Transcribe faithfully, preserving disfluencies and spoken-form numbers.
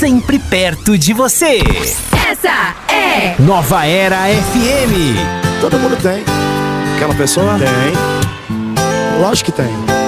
sempre perto de você. Essa é Nova Era F M. Todo mundo tem. Aquela pessoa? Tem. Lógico que tem.